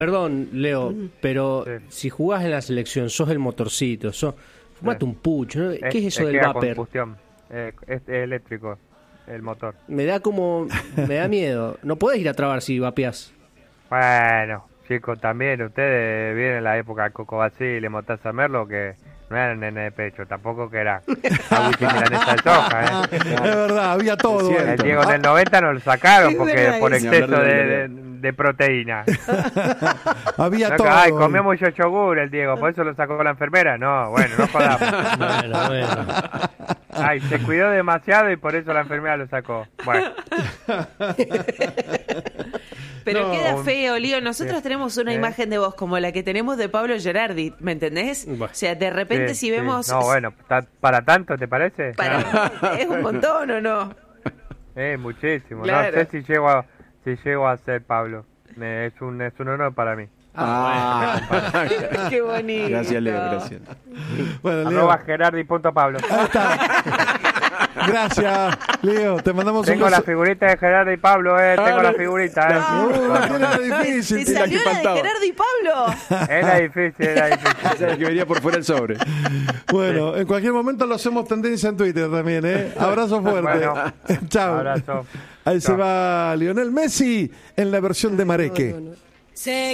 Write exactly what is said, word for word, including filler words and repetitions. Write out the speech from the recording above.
Perdón, Leo, pero Sí. si jugás en la selección, sos el motorcito, sos... Fumate Sí. un pucho, ¿no? ¿Qué es eso es del que era vapor? combustión. Eh, es eléctrico, el motor. Me da como... me da miedo. No podés ir a trabar si vapeás. Bueno, chicos, también ustedes vienen en la época de Coco Basile, Mostaza Merlo, que no eran nene de pecho, tampoco que era agüita y milanesa de soja, ¿eh? Es verdad, había todo. Es El cierto. Diego en el noventa nos lo sacaron Es porque verdad por eso. exceso Ni hablar de de, la de, de proteína. Había No, todo. ay, comió mucho yogur el Diego, por eso lo sacó la enfermera. No, bueno, no jodamos. Bueno, bueno. Ay, se cuidó demasiado y por eso la enfermera lo sacó. Bueno, Pero No, queda un- feo, Lío. Nosotros Sí. tenemos una Sí. imagen de vos como la que tenemos de Pablo Gerardi, ¿me entendés? Bueno. O sea, de repente sí, si sí. vemos... No, bueno, ta- ¿para tanto te parece? para- ¿Es un montón o no? Eh, muchísimo. Claro. No sé si llego a, si llego a ser Pablo. Eh, es un es un honor para mí. Ah, Qué bonito. gracias, Leo, gracias. Bueno, Leo. Arroba Gerardi punto Pablo. Ahí está. Gracias, Leo. Te mandamos Tengo un la beso. figurita de Gerardi y Pablo, eh. Tengo Ah, la no. figurita, eh. Uh, tiene la ¿Te difícil. la que salió la de faltaba. Gerardi y Pablo? Era difícil, era difícil. Esa es la que venía por fuera del sobre. Bueno, en cualquier momento lo hacemos tendencia en Twitter también, ¿eh? Abrazo fuerte. Bueno, Chao. abrazo. Ahí se Chao. va Lionel Messi en la versión de Mareque. Se